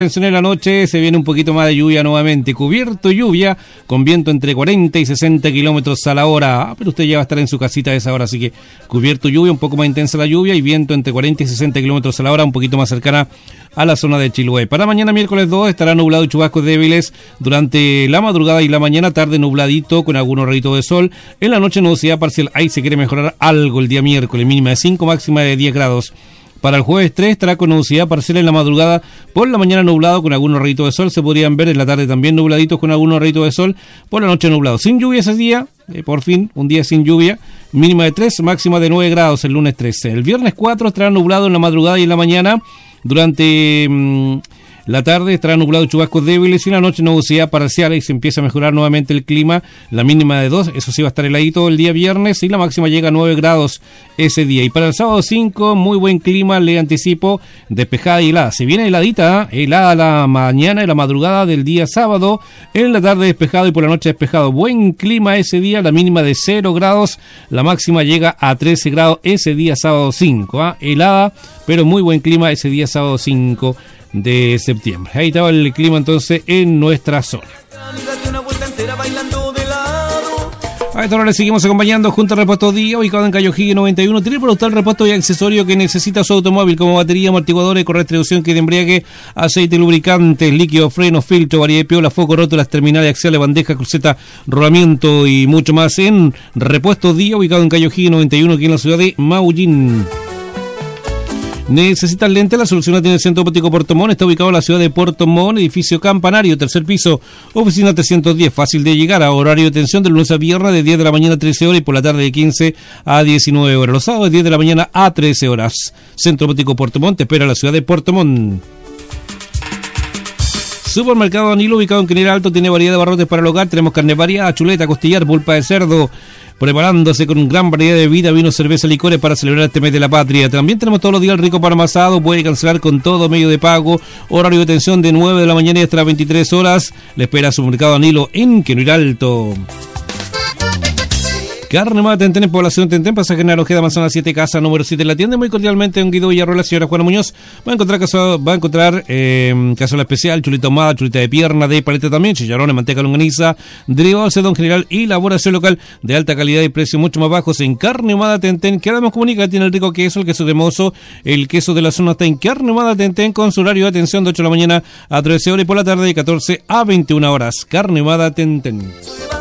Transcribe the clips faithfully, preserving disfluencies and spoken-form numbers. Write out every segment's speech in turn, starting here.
En la noche se viene un poquito más de lluvia nuevamente, cubierto lluvia, con viento entre cuarenta y sesenta kilómetros a la hora, ah, pero usted ya va a estar en su casita a esa hora, así que cubierto lluvia, un poco más intensa la lluvia y viento entre cuarenta y sesenta kilómetros a la hora, un poquito más cercana a la zona de Chiloé. Para mañana miércoles dos estará nublado y chubascos débiles durante la madrugada y la mañana, tarde nubladito con algunos rayitos de sol, en la noche nubosidad parcial, ahí se quiere mejorar algo el día miércoles, mínima de cinco, máxima de diez grados. Para el jueves tres estará con nubosidad parcial en la madrugada, por la mañana nublado con algunos rayitos de sol, se podrían ver en la tarde también nubladitos con algunos rayitos de sol, por la noche nublado. Sin lluvia ese día, eh, por fin, un día sin lluvia, mínima de tres, máxima de nueve grados el lunes trece. El viernes cuatro estará nublado en la madrugada y en la mañana, durante mmm, la tarde estará nublado y chubascos débiles y en la noche nubosidad parcial y se empieza a mejorar nuevamente el clima, la mínima de dos, eso sí va a estar heladito el día viernes y la máxima llega a nueve grados ese día. Y para el sábado cinco, muy buen clima, le anticipo, despejada y helada. Se viene heladita, ¿eh? helada la mañana y la madrugada del día sábado, en la tarde despejado y por la noche despejado. Buen clima ese día, la mínima de cero grados, la máxima llega a trece grados ese día sábado cinco, ¿eh? helada, pero muy buen clima ese día sábado cinco de septiembre. Ahí estaba el clima entonces en nuestra zona. A esta hora le seguimos acompañando junto al repuesto Día, ubicado en Cayo Higgins noventa y uno. Tiene para usted el repuesto y accesorio que necesita su automóvil, como batería, amortiguadores, correa de distribución, kit de embriague, aceite, lubricantes, líquido, freno, filtro, variedad de piola, foco, rótulas, terminales, axiales, bandeja, cruceta, rodamiento y mucho más en repuesto Día, ubicado en Cayo Higgins noventa y uno, aquí en la ciudad de Maullín. ¿Necesitas lentes? La solución la tiene el Centro Óptico Puerto Montt. Está ubicado en la ciudad de Puerto Montt, edificio Campanario, tercer piso, oficina trescientos diez, fácil de llegar. A horario de atención de lunes a viernes de diez de la mañana a trece horas y por la tarde de quince a diecinueve horas. Los sábados de diez de la mañana a trece horas. Centro Óptico Puerto Montt te espera en la ciudad de Puerto Montt. Supermercado Danilo, ubicado en General Alto, tiene variedad de barrotes para el hogar. Tenemos carne variada, chuleta, costillar, pulpa de cerdo, preparándose con gran variedad de bebida, vino, cerveza, licores para celebrar este mes de la patria. También tenemos todos los días el rico pan amasado, puede cancelar con todo medio de pago, horario de atención de nueve de la mañana y hasta las veintitrés horas. Le espera Supermercado Danilo en General Alto. Carne Mada Tentén, en Población Tentén, pasaje General Ojeda, Manzana siete, casa número siete. La tienda muy cordialmente en Guido Villarroel, señora Juana Muñoz. Va a encontrar caso, va a encontrar eh, cazuela especial, chuleta ahumada, chuleta de pierna, de paleta también, chicharrones, manteca longaniza, derivado de cerdo general y elaboración local de alta calidad y precios mucho más bajos en Carne Mada Tentén. Que además comunica, tiene el rico queso, el queso cremoso, el queso de la zona está en Carne Mada Tentén con su horario de atención de ocho de la mañana a trece horas y por la tarde de catorce a veintiuna horas. Carne Mada Tentén.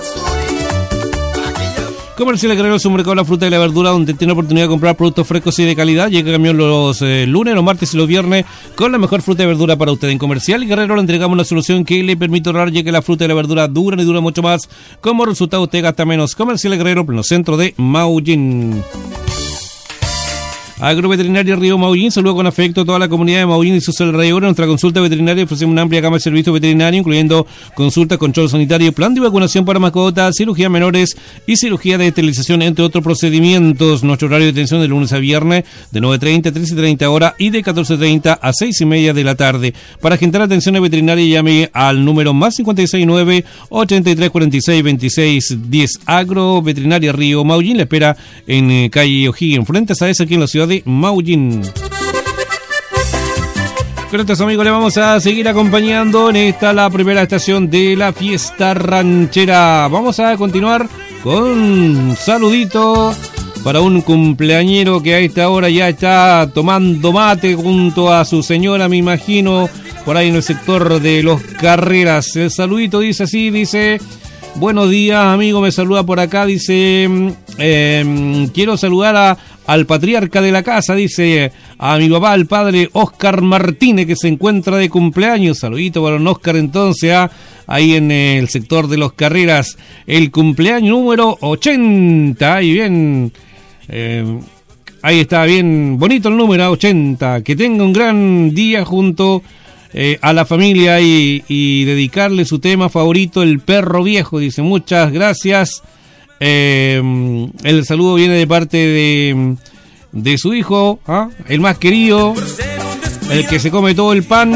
Comercial Guerrero, Supermercado La Fruta y la Verdura, donde tiene la oportunidad de comprar productos frescos y de calidad. Llega camión los eh, lunes, los martes y los viernes con la mejor fruta y verdura para usted. En Comercial Guerrero le entregamos una solución que le permite ahorrar, ya que la fruta y la verdura duran y duran mucho más. Como resultado usted gasta menos. Comercial Guerrero, pleno centro de Maullín. Agroveterinaria Río Maullín, saludo con afecto a toda la comunidad de Maullín y sus alrededores. En nuestra consulta veterinaria ofrecemos una amplia gama de servicios veterinarios, incluyendo consultas, control sanitario, plan de vacunación para mascotas, cirugía menores y cirugía de esterilización, entre otros procedimientos. Nuestro horario de atención de lunes a viernes de nueve treinta a trece treinta horas y de catorce treinta a seis y media de la tarde. Para agendar atención veterinaria llame al número más cinco seis nueve, ochenta y tres cuarenta y seis veintiséis diez. Agroveterinaria Río Maullín le espera en eh, calle O'Higgins, frente a esa aquí en la ciudad de Maullín. Con estos amigos le vamos a seguir acompañando en esta la primera estación de la fiesta ranchera. Vamos a continuar con un saludito para un cumpleañero que a esta hora ya está tomando mate junto a su señora, me imagino, por ahí en el sector de Los Carreras. El saludito dice así, dice: buenos días, amigo, me saluda por acá, dice, eh, quiero saludar a al patriarca de la casa, dice, a mi papá, el padre Oscar Martínez, que se encuentra de cumpleaños. Saludito para don Oscar entonces, ¿ah? Ahí en el sector de Los Carreras, el cumpleaños número ochenta, y bien, eh, ahí está, bien bonito el número ochenta, que tenga un gran día junto eh, a la familia y, y dedicarle su tema favorito, El Perro Viejo, dice, muchas gracias. Eh, el saludo viene de parte de, de su hijo, ¿ah? El más querido, el que se come todo el pan.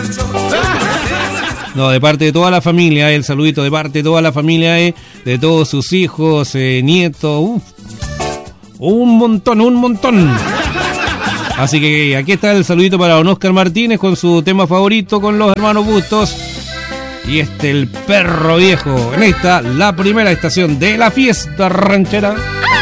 No, de parte de toda la familia, el saludito de parte de toda la familia, eh, de todos sus hijos, eh, nietos, uf, un montón, un montón. Así que aquí está el saludito para don Oscar Martínez con su tema favorito con los hermanos Bustos. Y este, el perro viejo. En esta, la primera estación de la fiesta ranchera.